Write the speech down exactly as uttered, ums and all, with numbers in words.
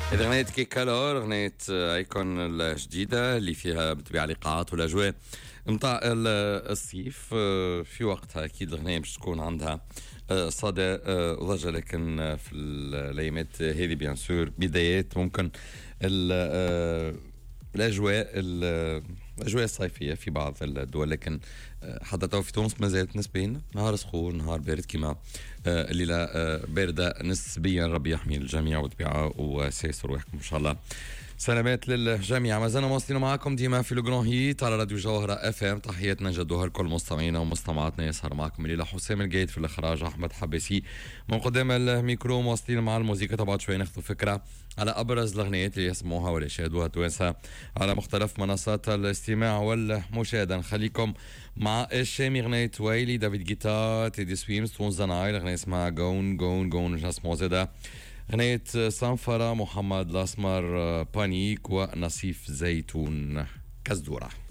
إذا أغنية كيكالور أغنية أيكون الجديدة اللي فيها بتبيع لقاءات والأجواء متاع الصيف في وقتها أكيد الأغنية مش تكون عندها صدى ضجة، لكن في الأيامات هذه بيان سور بدايات ممكن الأجواء الأجواء الصيفية في بعض الدول، لكن حتى تو في تونس ما زالت نسبيا نهار سخون نهار بارد كما الليلة باردة نسبيا. ربي يحمي الجميع وتبيعه وسيسر روحكم إن شاء الله. سلامات للجميع. ما زلنا مواصلين معكم ديما في لو هيت على راديو جوهرة اف ام. تحياتنا جدوها لكل مستمعينا ومستمعاتنا. يسهر معكم الليله حسام القايد، في الاخراج احمد حباسي، من قدام الميكرو مواصلين مع الموسيقى. طبعا شوي ناخذ فكره على ابرز الاغنيات اللي يسمعوها ولا يشاهدوها التوانسه على مختلف منصات الاستماع والمشاهده. نخليكم مع الشامي اغنيه ويلي دافيد جيتا تيدي سويمز تون زناي. الاغنيه اسمها جون جون جون نسمعوا زاده غنية صنفرة محمد الأسمر بانيك ونصيف زيتون كزدورة.